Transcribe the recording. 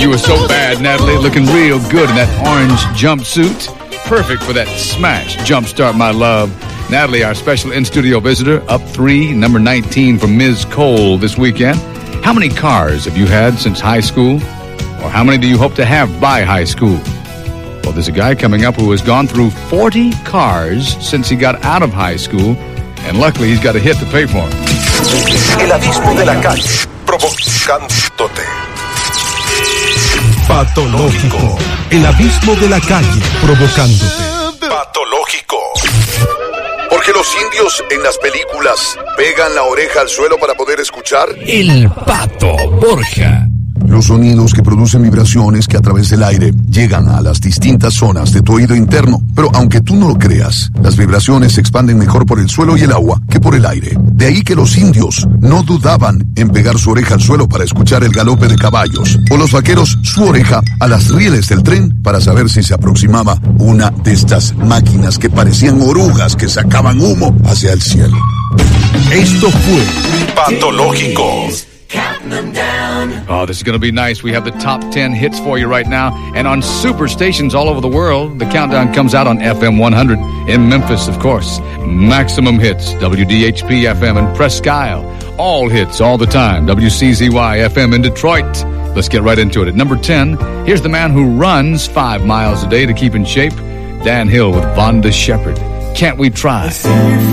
You were so bad, Natalie, looking real good in that orange jumpsuit. Perfect for that smash, Jumpstart My Love. Natalie, our special in-studio visitor, up 3, number 19 from Ms. Cole this weekend. How many cars have you had since high school? Or how many do you hope to have by high school? Well, there's a guy coming up who has gone through 40 cars since he got out of high school, and luckily he's got a hit to pay for him. El abismo de la calle, provocándote. Patológico. El abismo de la calle, provocándote. Patológico. Porque los indios en las películas pegan la oreja al suelo para poder escuchar. El Pato Borja. Los sonidos que producen vibraciones que a través del aire llegan a las distintas zonas de tu oído interno. Pero aunque tú no lo creas, las vibraciones se expanden mejor por el suelo y el agua que por el aire. De ahí que los indios no dudaban en pegar su oreja al suelo para escuchar el galope de caballos. O los vaqueros su oreja a las rieles del tren para saber si se aproximaba una de estas máquinas que parecían orugas que sacaban humo hacia el cielo. Esto fue Patológico. Oh, this is going to be nice. We have the top 10 hits for you right now. And on super stations all over the world, the countdown comes out on FM 100 in Memphis, of course. Maximum hits, WDHP FM in Presque Isle. All hits, all the time. WCZY FM in Detroit. Let's get right into it. At number 10, here's the man who runs 5 miles a day to keep in shape. Dan Hill with Vonda Shepard. Can't We Try?